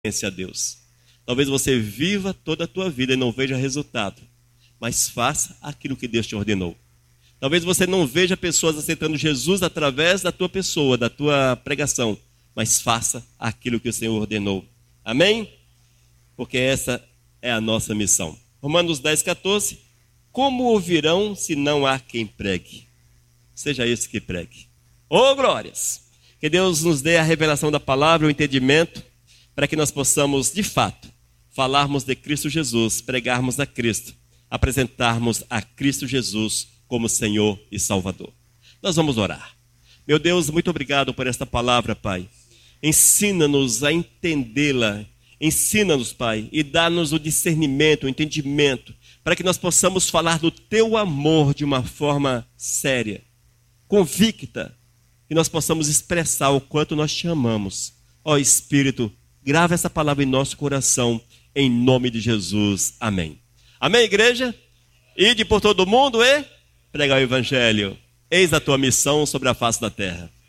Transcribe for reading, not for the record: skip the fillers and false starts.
a Deus. Talvez você viva toda a tua vida e não veja resultado, mas faça aquilo que Deus te ordenou. Talvez você não veja pessoas aceitando Jesus através da tua pessoa, da tua pregação, mas faça aquilo que o Senhor ordenou. Amém? Porque essa é a nossa missão. Romanos 10:14. Como ouvirão se não há quem pregue? Seja esse que pregue. Oh, glórias! Que Deus nos dê a revelação da palavra, o entendimento, para que nós possamos, de fato, falarmos de Cristo Jesus, pregarmos a Cristo, apresentarmos a Cristo Jesus como Senhor e Salvador. Nós vamos orar. Meu Deus, muito obrigado por esta palavra, Pai. Ensina-nos a entendê-la. Ensina-nos, Pai, e dá-nos o discernimento, o entendimento, para que nós possamos falar do Teu amor de uma forma séria, convicta, que nós possamos expressar o quanto nós te amamos. Ó Espírito, grava essa palavra em nosso coração, em nome de Jesus. Amém. Amém, igreja? Ide por todo mundo e pregar o Evangelho. Eis a tua missão sobre a face da terra.